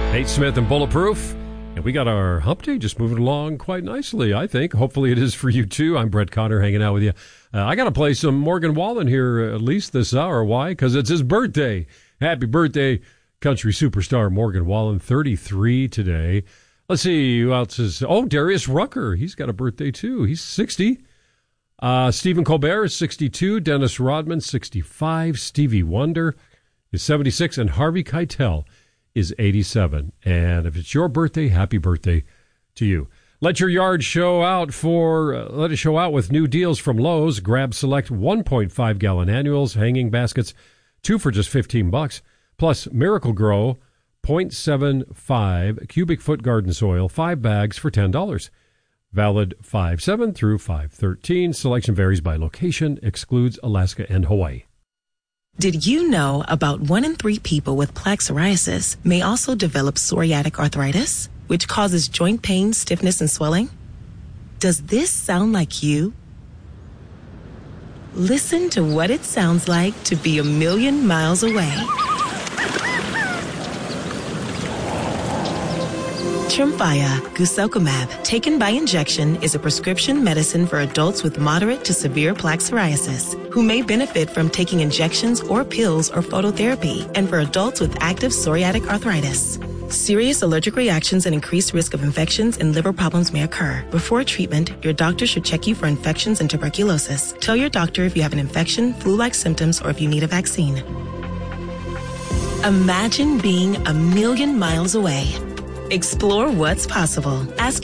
Nate Smith and Bulletproof. And we got our hump day just moving along quite nicely, I think. Hopefully it is for you, too. I'm Brett Conner hanging out with you. I got to play some Morgan Wallen here at least this hour. Why? Because it's his birthday. Happy birthday, country superstar Morgan Wallen, 33 today. Let's see who else is. Oh, Darius Rucker. He's got a birthday, too. He's 60. Stephen Colbert is 62. Dennis Rodman, 65. Stevie Wonder is 76. And Harvey Keitel is 87. And if it's your birthday, happy birthday to you. Let your yard show out let it show out with new deals from Lowe's. Grab select 1.5 gallon annuals, hanging baskets, 2 for just $15. Plus Miracle Grow 0.75 cubic foot garden soil, 5 bags for $10. Valid 5/7 through 5/13. Selection varies by location, excludes Alaska and Hawaii. Did you know about 1 in 3 people with plaque psoriasis may also develop psoriatic arthritis, which causes joint pain, stiffness, and swelling? Does this sound like you? Listen to what it sounds like to be a million miles away. Tremfya guselkumab, taken by injection, is a prescription medicine for adults with moderate to severe plaque psoriasis who may benefit from taking injections or pills or phototherapy, and for adults with active psoriatic arthritis. Serious allergic reactions and increased risk of infections and liver problems may occur. Before treatment, your doctor should check you for infections and tuberculosis. Tell your doctor if you have an infection, flu-like symptoms, or if you need a vaccine. Imagine being a million miles away. Explore what's possible. Ask